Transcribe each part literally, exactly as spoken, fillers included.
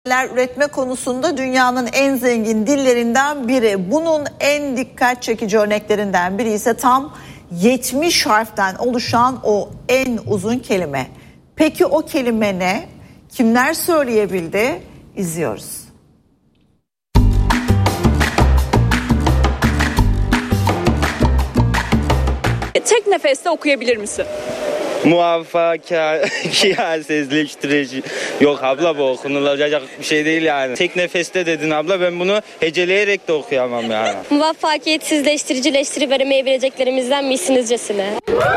üretme konusunda dünyanın en zengin dillerinden biri. Bunun en dikkat çekici örneklerinden biri ise tam yetmiş harften oluşan o en uzun kelime. Peki o kelime ne? Kimler söyleyebildi? İzliyoruz. Tek nefeste okuyabilir misin? Muvaffakiyetsizleştirici. Yok abla, bu okunulacak bir şey değil yani. Tek nefeste dedin abla, ben bunu heceleyerek de okuyamam yani. Muvaffakiyetsizleştiricileştiri veremeyebileceklerimizden misinizcesine.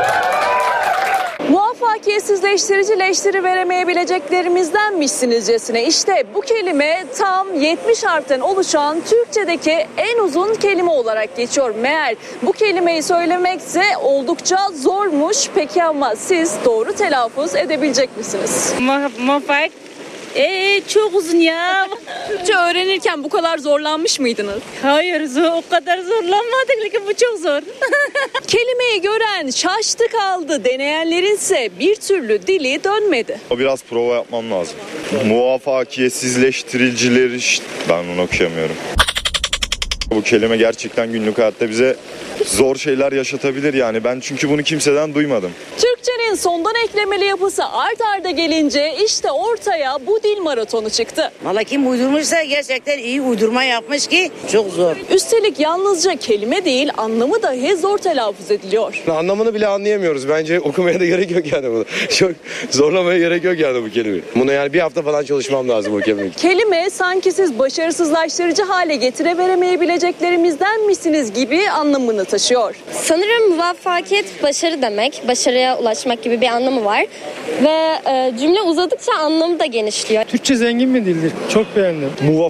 Muvaffakiyetsizleştiricileştiri veremeyebileceklerimizdenmişsinizcesine. İşte bu kelime tam yetmiş harften oluşan Türkçedeki en uzun kelime olarak geçiyor. Meğer bu kelimeyi söylemekse oldukça zormuş. Peki ama siz doğru telaffuz edebilecek misiniz? Muvaffak. Ee, çok uzun ya. Türkçe öğrenirken bu kadar zorlanmış mıydınız? Hayır, zor, o kadar zorlanmadık. Lakin bu çok zor. Kelimeyi gören şaştı kaldı. Deneyenlerin ise bir türlü dili dönmedi. Biraz prova yapmam lazım. Muvaffakiyetsizleştiricileri, ben onu okuyamıyorum. Bu kelime gerçekten günlük hayatta bize zor şeyler yaşatabilir yani. Ben çünkü bunu kimseden duymadım. Türkçenin sondan eklemeli yapısı art arda gelince işte ortaya bu dil maratonu çıktı. Valla kim uydurmuşsa gerçekten iyi uydurma yapmış ki çok zor. Üstelik yalnızca kelime değil, anlamı dahi zor telaffuz ediliyor. Anlamını bile anlayamıyoruz. Bence okumaya da gerek yok yani bunu. Çok zorlamaya gerek yok yani bu kelimeyi. Bunu yani bir hafta falan çalışmam lazım o kelimeyi. Kelime sanki siz başarısızlaştırıcı hale getireveremeyebileceklerimizden misiniz gibi anlamını taşıyor. Sanırım muvaffakiyet başarı demek, başarıya ulaşmak gibi bir anlamı var ve e, cümle uzadıkça anlamı da genişliyor. Türkçe zengin bir dildir. Çok beğendim.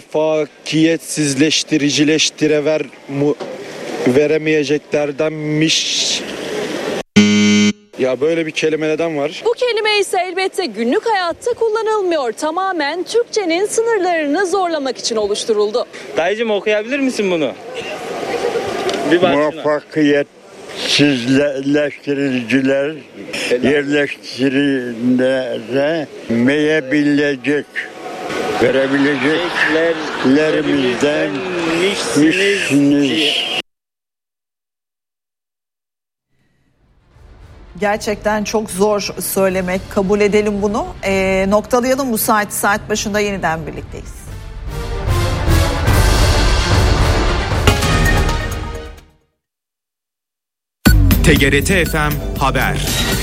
Muvaffakiyetsizleştirever mu veremeyeceklerdenmiş. Ya böyle bir kelime neden var? Bu kelime ise elbette günlük hayatta kullanılmıyor. Tamamen Türkçenin sınırlarını zorlamak için oluşturuldu. Dayıcım, okuyabilir misin bunu? Bir bak şuna. Muvaffakiyetsizleştiriciler yerleştirilemeyebilecek verebileceklerimizden misiniz? Gerçekten çok zor söylemek, kabul edelim bunu. E, noktalayalım bu saati, saat başında yeniden birlikteyiz. T G R T F M Haber.